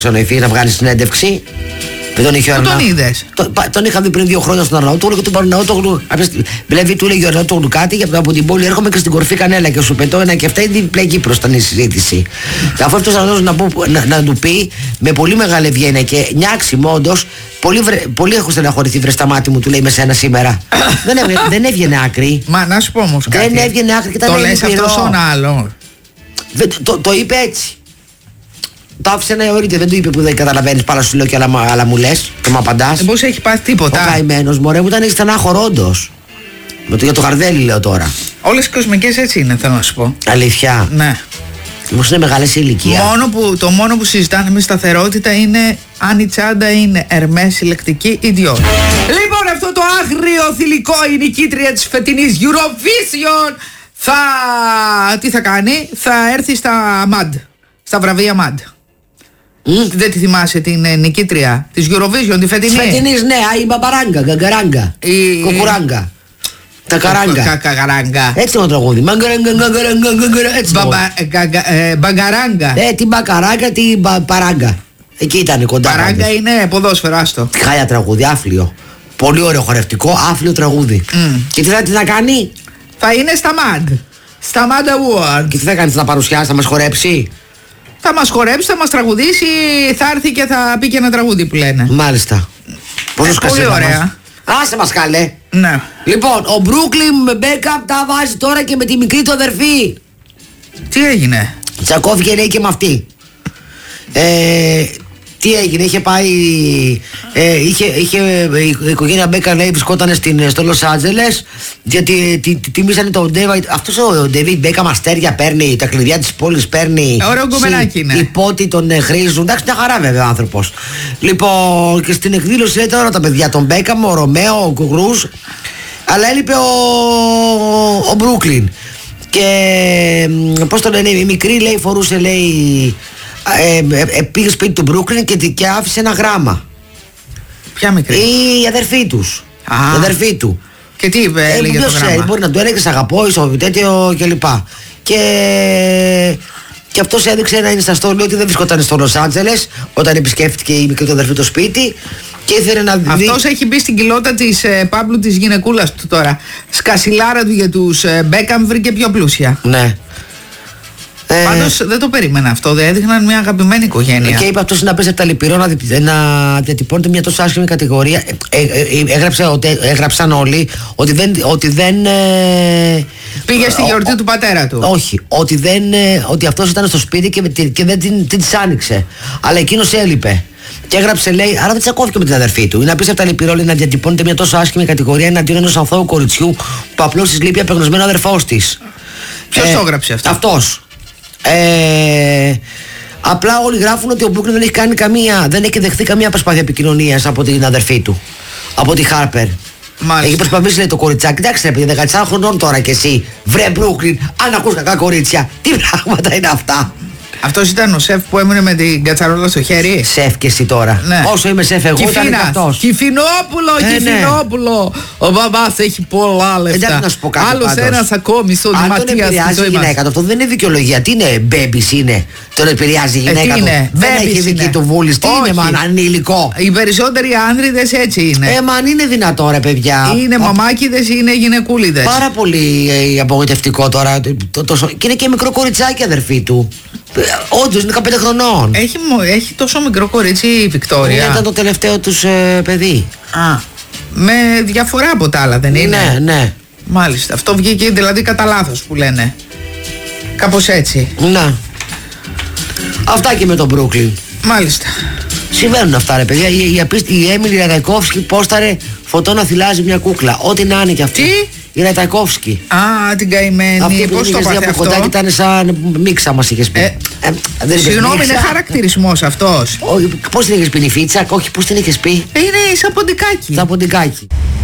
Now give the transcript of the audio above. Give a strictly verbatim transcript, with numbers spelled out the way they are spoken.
Ξαναεφύγει να βγάλει συνέντευξη. Δεν τον είχε ο Αρναούτογλου. Τον είδες? Τον, τον είχα δει πριν δύο χρόνια στον Αρναούτογλου και τον Αρναούτογλου. Βλέπει, του λέει ο Αρναούτογλου κάτι για από την πόλη. Έρχομαι και στην κορυφή κανέλα και σου πετώ ένα και αυτά. Είναι διπλή Κύπρος ήταν η συζήτηση. Αφού αυτό Αρναούτογλου να, να, να του πει με πολύ μεγάλη ευγένεια και νιάξιμο, όντως, πολύ, πολύ έχω στεναχωρηθεί βρε στα μάτια μου, του λέει με σένα σήμερα. δεν, έβγαινε, δεν έβγαινε άκρη. Μα να σου πω όμως κάτι. Δεν έβγαινε άκρη και ήταν το λες αυτό στον άλλο. Το, το, το είπε έτσι. Το άφησε να αιωρείται, δεν του είπε που δεν καταλαβαίνεις, πάρα σου λέω και άλλα, άλλα μου λες και μου απαντάς. Δεν μπορούσε έχει πάθει τίποτα. Ο καημένος μωρέ μου ήταν στενάχωρο όντως. Με το, για το Γαρδέλη λέω τώρα. Όλες οι κοσμικές έτσι είναι, θέλω να σου πω. Αλήθεια. Ναι. Όμως είναι μεγάλη σε ηλικία. Μόνο που, το μόνο που συζητάνε με σταθερότητα είναι αν η τσάντα είναι ερμές συλλεκτική ιδιότητα. Λοιπόν, αυτό το άγριο θηλυκό, η νικήτρια της φετινής Eurovision θα... τι θα κάνει? Θα έρθει στα μαντ, στα βραβεία μαντ. Mm. Δεν τη θυμάσαι την ε, νικήτρια της Eurovision, τη φετινή? Της φετινής, ναι, η Μπαμπαράγκα, Γκαγκαράγκα, η... Κοκουράγκα. Τα καράγκα. Κακαράγκα. Έτσι είναι το τραγούδι. Μαγκαράγκα, γκαγκαράγκα, έτσι. Μπαγκαράγκα. Ε, την μπακαράγκα, την παράγκα. Εκεί ήταν κοντά. Παράγκα είναι ποδόσφαιρο, άστο. Χάλια τραγούδι, άφλιο. Πολύ ωραίο χορευτικό, άφλιο τραγούδι. Και τι θα, τι θα κάνει? Θα είναι στα μαντ. Στα μαντ Awards. Και τι θα κάνει, θα παρουσιάσει, θα μας χορέψει? Θα μας χορέψει, θα μας τραγουδήσει, θα έρθει και θα πει και ένα τραγούδι που λένε. Μάλιστα. Πόσο πολύ ωραία. Άσε μας καλέ. Ναι. Λοιπόν, ο Brooklyn με backup τα βάζει τώρα και με τη μικρή του αδερφή. Τι έγινε? Τσακώθηκε λέει και με αυτή. Ε, τι έγινε, είχε πάει. Ε, είχε, είχε, η οικογένεια Μπέκα λέει βρισκόταν στην, στο Λος Άντζελες γιατί τι, τι, τιμήσανε τον David. Αυτός ο David Μπέκα μαστέρια παίρνει, τα κλειδιά της πόλης παίρνει. Ωραίο κομμενάκι είναι. Οι πότοι τον ε, χρήζουν. Εντάξει, μια χαρά βέβαια ο άνθρωπος. Λοιπόν, και στην εκδήλωση λέει τώρα τα παιδιά τον Μπέκα, ο Ρωμαίο, ο Κουγκρούς. Αλλά έλειπε ο, ο Brooklyn. Και πώς το λένε, η μικρή λέει φορούσε λέει. Ε, ε, ε, πήγε σπίτι του Brooklyn και, και άφησε ένα γράμμα. Ποια μικρή? Η αδερφή τους. Α. Η αδερφή του. Και τι είπε, ε, έλεγε το γράμμα? Ξέρει, μπορεί να του έλεγε σ' αγαπώ, είσαι τέτοιο κλπ. Και, και αυτός έδειξε να είναι στα στόλια ότι δεν βρισκόταν στο Λος Άντζελες όταν επισκέφτηκε η μικρή του αδερφή το σπίτι. Και ήθελε να δει. Αυτός έχει μπει στην κοιλότητα της ε, Παύλου της γυναικούλας του τώρα. Σκασιλάρα του για τους ε, Μπέκαμ βρήκε πιο πλούσια. Ναι. Πάντως δεν το περίμενα αυτό, δεν έδειχναν μια αγαπημένη οικογένεια. Και είπε αυτός να πέσει από τα λυπηρό να, να διατυπώνεται μια τόσο άσχημη κατηγορία. Ε, ε, ε, έγραψε, ότι, έγραψαν όλοι ότι δεν. Ότι δεν ε, πήγε στη γιορτή ο, του πατέρα του. Όχι, ότι, δεν, ε, ότι αυτός ήταν στο σπίτι και, και δεν την, την της άνοιξε. Αλλά εκείνος έλειπε. Και έγραψε, λέει, άρα δεν τσακώθηκε με την αδερφή του. Είναι απίστευτα λυπηρό να διατυπώνεται μια τόσο άσχημη κατηγορία εναντίον ενός αθώου κοριτσιού που απλώς της λείπει απεγνωσμένο αδερφός της. Ποιος ε, το έγραψε αυτό? Αυτός. Ε, απλά όλοι γράφουν ότι ο Brooklyn δεν έχει κάνει καμία, δεν έχει δεχθεί καμία προσπάθεια επικοινωνίας από την αδερφή του, από τη Harper. Μάλιστα. Έχει προσπαθήσει, λέει, το κοριτσάκι. Εντάξει, ρε παιδί, δεκατέσσερα χρονών τώρα κι εσύ. Βρε Brooklyn, αν ακούς κακά κορίτσια, τι πράγματα είναι αυτά? Αυτός ήταν ο σεφ που έμεινε με την κατσαρόλα στο χέρι. Σεφ και εσύ τώρα. Ναι. Όσο είμαι σεφ εγώ, ήταν και αυτός. Κυφινόπουλο, ε, Κυφινόπουλο. Ναι. Ο μπαμπάς έχει πολλά λεφτά. Εντάξει, να σου πω κάτι. Άλλος ένας ακόμη στον Ματίας. Αν τον επηρεάζει η γυναίκα, αυτό δεν είναι δικαιολογία. Τι είναι, μπέμπις είναι. Τον επηρεάζει η γυναίκα. Ε, του. Δεν έχει δική του βούληση. Τι είναι, μαν, ανήλικο. Οι περισσότεροι άνδριδες έτσι είναι. Ε, μα αν είναι δυνατό, ρε παιδιά. Είναι μαμάκιδες ή είναι γυναικούλιδες. Πάρα πολύ ε, απογοητευτικό τώρα. Το, το, το, και είναι και μικρό κοριτσάκι αδερφή του. Όντως είναι δεκαπέντε χρονών. Έχει, έχει τόσο μικρό κορίτσι η Βικτόρια. Ήταν το τελευταίο τους ε, παιδί. Α, με διαφορά από τα άλλα δεν είναι? Ναι, ναι. Μάλιστα, αυτό βγήκε δηλαδή κατά λάθος που λένε. Κάπως έτσι. Να. Αυτά και με τον Brooklyn. Μάλιστα. Συμβαίνουν αυτά, ρε παιδιά. Η, η, η, η Έμιλι Ραδαϊκόφσκι πόσταρε φωτό να θυλάζει μια κούκλα. Ό,τι να είναι κι αυτή. Τι? Η Ραδαϊκόφσκι. Α, την καημένη. Αυτή που πώς το είχες δει από κοντά και ήταν σαν μίξα, μας είχες πει. Ε, ε, Συγγνώμη, είναι χαρακτηρισμός αυτός. Πώς την είχες πει, η Φίτσα? Όχι, πώς την είχες πει? Είναι σαν ποντικάκι. Σαν ποντικάκι.